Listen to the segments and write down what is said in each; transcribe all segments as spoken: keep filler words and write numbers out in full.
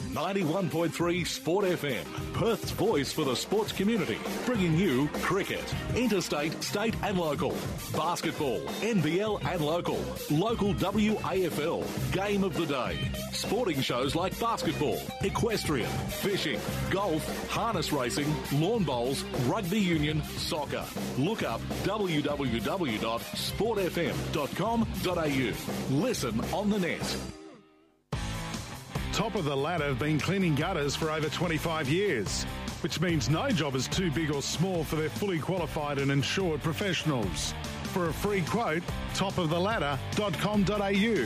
ninety-one point three Sport F M, Perth's voice for the sports community, bringing you cricket, interstate, state and local, basketball, N B L and local, local W A F L, game of the day, sporting shows like basketball, equestrian, fishing, golf, harness racing, lawn bowls, rugby union, soccer. Look up w w w dot sport f m dot com dot a u. Listen on the net. Top of the Ladder have been cleaning gutters for over twenty-five years, which means no job is too big or small for their fully qualified and insured professionals. For a free quote, top of the ladder dot com dot a u.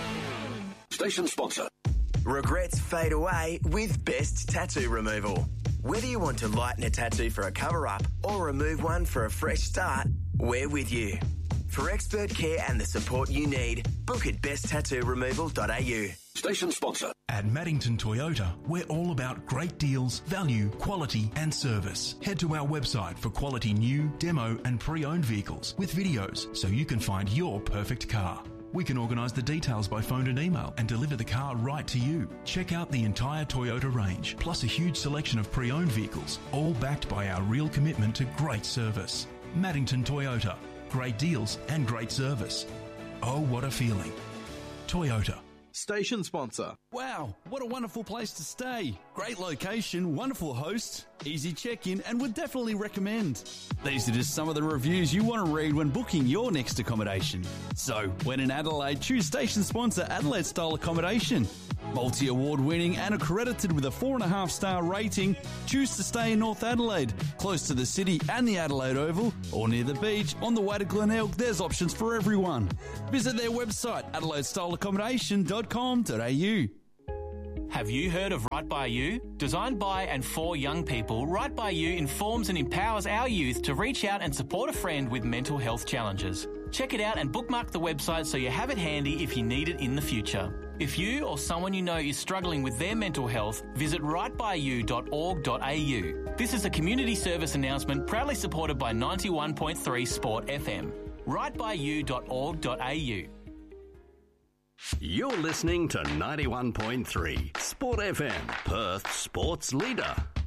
Station sponsor. Regrets fade away with Best Tattoo Removal. Whether you want to lighten a tattoo for a cover-up or remove one for a fresh start, we're with you. For expert care and the support you need, book at best tattoo removal dot a u. Station sponsor. At Maddington Toyota, we're all about great deals, value, quality and service. Head to our website for quality new, demo and pre-owned vehicles with videos so you can find your perfect car. We can organise the details by phone and email and deliver the car right to you. Check out the entire Toyota range, plus a huge selection of pre-owned vehicles, all backed by our real commitment to great service. Maddington Toyota. Great deals and great service. Oh, what a feeling. Toyota. Station sponsor. Wow, what a wonderful place to stay. Great location, wonderful host, easy check-in, and would definitely recommend. These are just some of the reviews you want to read when booking your next accommodation. So, when in Adelaide, choose station sponsor Adelaide Style Accommodation. Multi-award winning and accredited with a four and a half star rating, choose to stay in North Adelaide, close to the city and the Adelaide Oval, or near the beach on the way to Glenelg. There's options for everyone. Visit their website, adelaide style accommodation dot com dot a u. Have you heard of Right By You? Designed by and for young people, Right By You informs and empowers our youth to reach out and support a friend with mental health challenges. Check it out and bookmark the website so you have it handy if you need it in the future. If you or someone you know is struggling with their mental health, visit right by you dot org dot a u. This is a community service announcement proudly supported by ninety-one point three Sport F M. right by you dot org dot a u. You're listening to ninety-one point three Sport F M, Perth's sports leader.